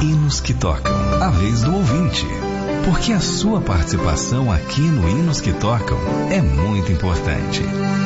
Hinos que Tocam, a vez do ouvinte. Porque a sua participação aqui no Hinos que Tocam é muito importante.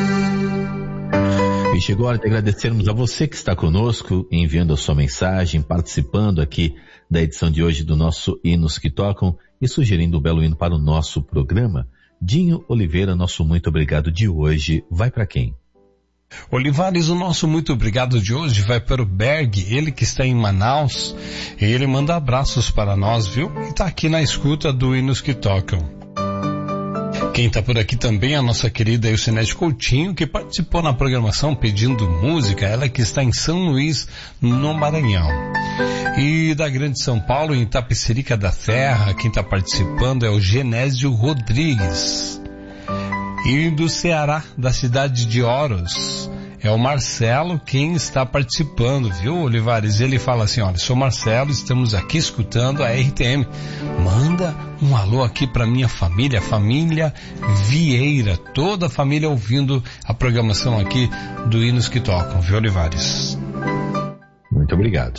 E chegou a hora de agradecermos a você que está conosco, enviando a sua mensagem, participando aqui da edição de hoje do nosso Hinos que Tocam e sugerindo um belo hino para o nosso programa. Dinho Oliveira, nosso muito obrigado de hoje vai para quem? Olivares, o nosso muito obrigado de hoje vai para o Berg, ele que está em Manaus, e ele manda abraços para nós, viu? E está aqui na escuta do Hinos que Tocam. Quem está por aqui também é a nossa querida Ilcinete Coutinho, que participou na programação pedindo música, ela que está em São Luís, no Maranhão. E da Grande São Paulo, em Itapecerica da Serra, quem está participando é o Genésio Rodrigues. E do Ceará, da cidade de Oros, é o Marcelo quem está participando, viu, Olivares? Ele fala assim, olha, sou Marcelo, estamos aqui escutando a RTM. Manda um alô aqui para minha família, família Vieira, toda a família ouvindo a programação aqui do Hinos que Tocam, viu, Olivares? Muito obrigado.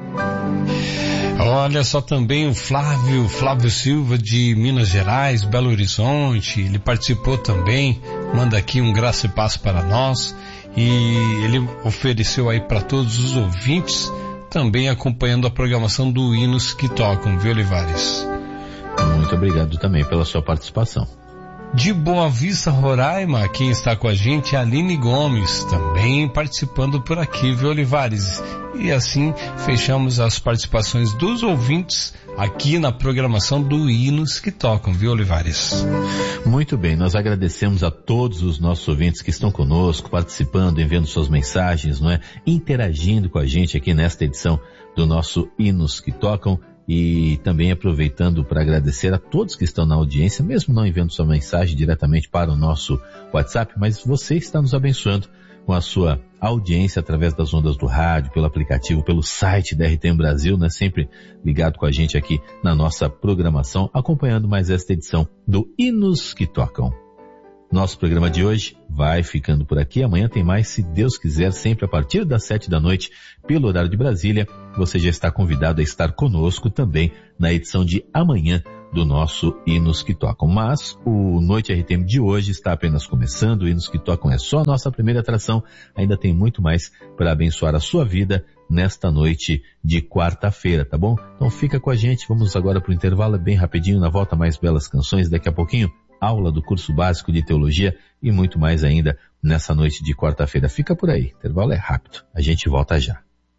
Olha só também o Flávio Silva de Minas Gerais, Belo Horizonte, ele participou também, manda aqui um graça e paz para nós e ele ofereceu aí para todos os ouvintes também acompanhando a programação do Hinos que Tocam, viu, Olivares? Muito obrigado também pela sua participação. De Boa Vista, Roraima, quem está com a gente é a Aline Gomes, também participando por aqui, viu, Olivares? E assim fechamos as participações dos ouvintes aqui na programação do Hinos que Tocam, viu, Olivares? Muito bem, nós agradecemos a todos os nossos ouvintes que estão conosco, participando, enviando suas mensagens, não é? Interagindo com a gente aqui nesta edição do nosso Hinos que Tocam. E também aproveitando para agradecer a todos que estão na audiência, mesmo não enviando sua mensagem diretamente para o nosso WhatsApp, mas você está nos abençoando com a sua audiência através das ondas do rádio, pelo aplicativo, pelo site da RTM Brasil, né? Sempre ligado com a gente aqui na nossa programação, acompanhando mais esta edição do Hinos que Tocam. Nosso programa de hoje vai ficando por aqui. Amanhã tem mais, se Deus quiser, sempre a partir das 7 da noite, pelo horário de Brasília. Você já está convidado a estar conosco também na edição de amanhã do nosso Hinos que Tocam. Mas o Noite RTM de hoje está apenas começando. O Hinos que Tocam é só a nossa primeira atração. Ainda tem muito mais para abençoar a sua vida nesta noite de quarta-feira, tá bom? Então fica com a gente. Vamos agora para o intervalo, bem rapidinho. Na volta, mais belas canções. Daqui a pouquinho, aula do curso básico de teologia e muito mais ainda nessa noite de quarta-feira. Fica por aí. O intervalo é rápido. A gente volta já.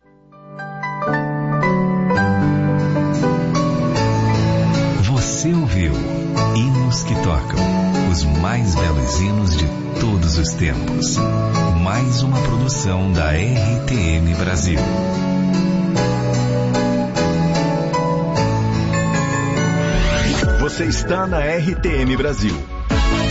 Você ouviu Hinos que Tocam, os mais belos hinos de todos os tempos. Mais uma produção da RTM Brasil. Você está na RTM Brasil.